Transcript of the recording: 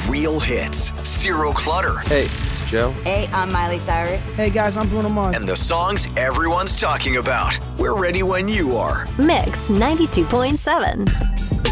Real hits, zero clutter. Hey, it's Joe. Hey, I'm Miley Cyrus. Hey guys, I'm Bruno Mars. And the songs everyone's talking about. We're ready when you are. Mix 92.7.